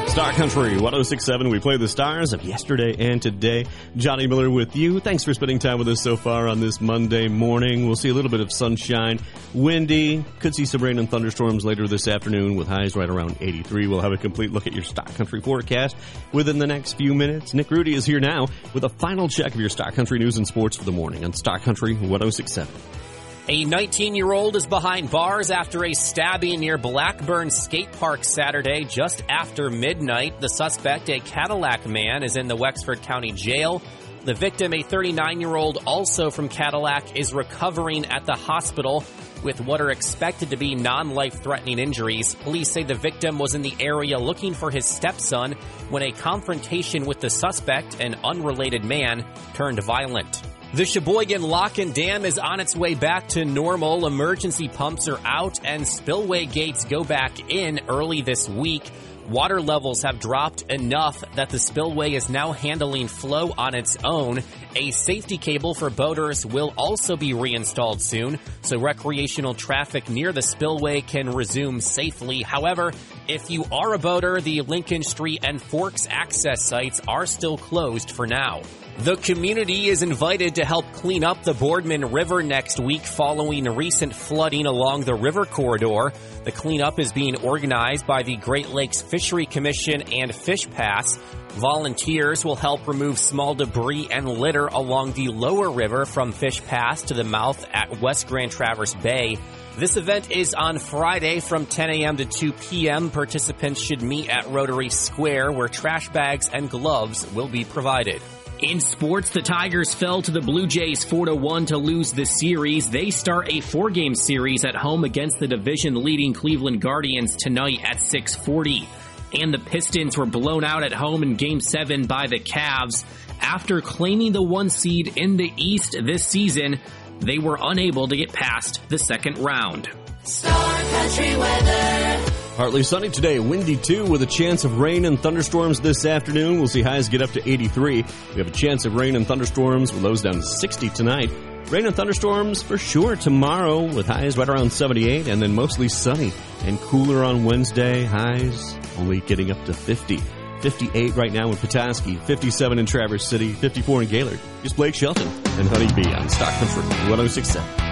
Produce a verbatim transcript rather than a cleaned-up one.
Star Country one oh six point seven. We play the stars of yesterday and today. Johnny Miller with you. Thanks for spending time with us so far on this Monday morning. We'll see a little bit of sunshine. Windy. Could see some rain and thunderstorms later this afternoon with highs right around eighty-three. We'll have a complete look at your Star Country forecast within the next few minutes. Nick Rudy is here now with a final check of your Star Country news and sports for the morning on Star Country one oh six point seven. A nineteen-year-old is behind bars after a stabbing near Blackburn Skate Park Saturday just after midnight. The suspect, a Cadillac man, is in the Wexford County Jail. The victim, a thirty-nine-year-old also from Cadillac, is recovering at the hospital with what are expected to be non-life-threatening injuries. Police say the victim was in the area looking for his stepson when a confrontation with the suspect, an unrelated man, turned violent. The Sheboygan Lock and Dam is on its way back to normal. Emergency pumps are out and spillway gates go back in early this week. Water levels have dropped enough that the spillway is now handling flow on its own. A safety cable for boaters will also be reinstalled soon, so recreational traffic near the spillway can resume safely. However, if you are a boater, the Lincoln Street and Forks access sites are still closed for now. The community is invited to help clean up the Boardman River next week following recent flooding along the river corridor. The cleanup is being organized by the Great Lakes Fishery Commission and Fish Pass. Volunteers will help remove small debris and litter along the lower river from Fish Pass to the mouth at West Grand Traverse Bay. This event is on Friday from ten a.m. to two p.m. Participants should meet at Rotary Square, where trash bags and gloves will be provided. In sports, the Tigers fell to the Blue Jays four to one to lose the series. They start a four-game series at home against the division-leading Cleveland Guardians tonight at six forty. And the Pistons were blown out at home in Game seven by the Cavs. After claiming the one seed in the East this season, they were unable to get past the second round. Star Country weather. Partly sunny today, windy too, with a chance of rain and thunderstorms this afternoon. We'll see highs get up to eighty-three. We have a chance of rain and thunderstorms with lows down to sixty tonight. Rain and thunderstorms for sure tomorrow with highs right around seventy-eight, and then mostly sunny and cooler on Wednesday. Highs only getting up to fifty. fifty-eight right now in Petoskey, fifty-seven in Traverse City, fifty-four in Gaylord. Here's Blake Shelton and Honeybee on Stock Country one oh six point seven.